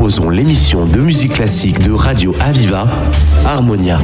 proposons l'émission de musique classique de Radio Aviva, Harmonia.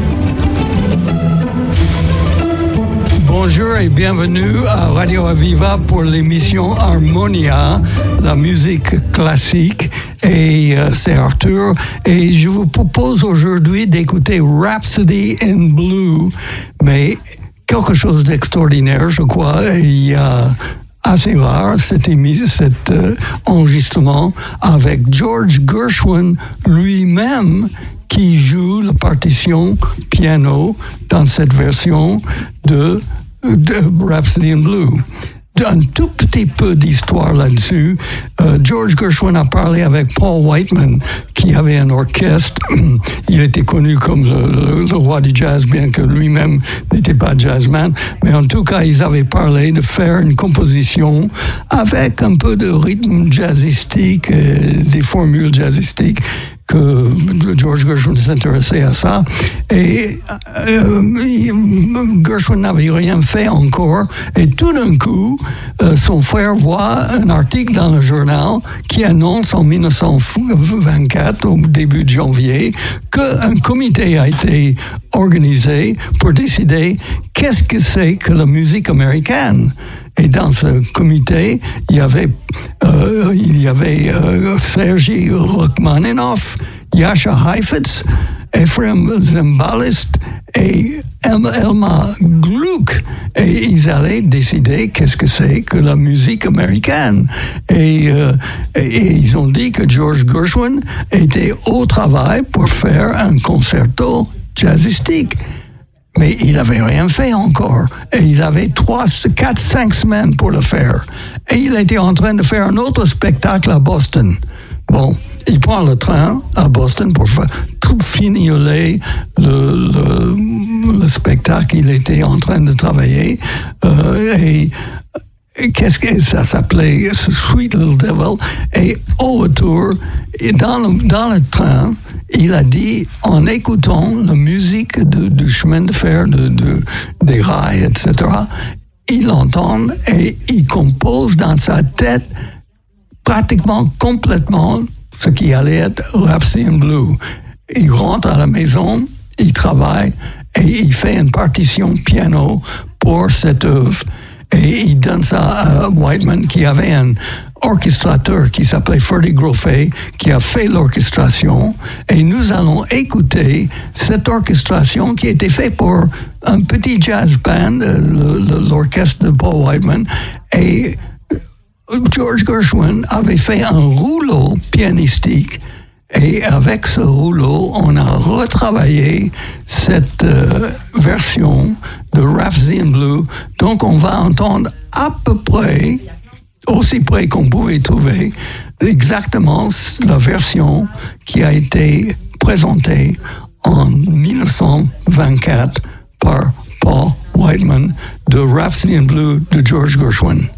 Bonjour et bienvenue à Radio Aviva pour l'émission Harmonia, la musique classique. Et c'est Arthur. Et je vous propose aujourd'hui d'écouter Rhapsody in Blue, mais quelque chose d'extraordinaire, je crois. Il y a assez rare cet enregistrement avec George Gershwin lui-même qui joue la partition piano dans cette version de Rhapsody in Blue. Un tout petit peu d'histoire là-dessus. George Gershwin a parlé avec Paul Whiteman, qui avait un orchestre. Il était connu comme le roi du jazz, bien que lui-même n'était pas jazzman. Mais en tout cas, ils avaient parlé de faire une composition avec un peu de rythme jazzistique, des formules jazzistiques, que George Gershwin s'intéressait à ça. Et Gershwin n'avait rien fait encore. Et tout d'un coup, son frère voit un article dans le journal qui annonce en 1924, au début de janvier, qu'un comité a été organisé pour décider qu'est-ce que c'est que la musique américaine. Et dans ce comité, il y avait Sergei Rachmaninoff, Jascha Heifetz, Ephraim Zimbalist et Elma Gluck. Et ils allaient décider qu'est-ce que c'est que la musique américaine. Et ils ont dit que George Gershwin était au travail pour faire un concerto jazzistique. Mais il n'avait rien fait encore. Et il avait 4, 5 semaines pour le faire. Et il était en train de faire un autre spectacle à Boston. Bon, il prend le train à Boston pour finir le spectacle. Il était en train de travailler. Et qu'est-ce que ça s'appelait? Sweet Little Devil. Et au retour, dans le train, il a dit, en écoutant la musique du chemin de fer, des rails, etc., il entend et il compose dans sa tête pratiquement complètement ce qui allait être Rhapsody in Blue. Il rentre à la maison, il travaille et il fait une partition piano pour cette œuvre. Et il donne ça à Whiteman, qui avait un orchestrateur qui s'appelait Ferdy Groffet, qui a fait l'orchestration. Et nous allons écouter cette orchestration qui a été faite pour un petit jazz band, l'orchestre de Paul Whiteman. Et George Gershwin avait fait un rouleau pianistique. Et avec ce rouleau, on a retravaillé cette version de Rhapsody in Blue. Donc, on va entendre à peu près, aussi près qu'on pouvait trouver, exactement la version qui a été présentée en 1924 par Paul Whiteman de Rhapsody in Blue de George Gershwin.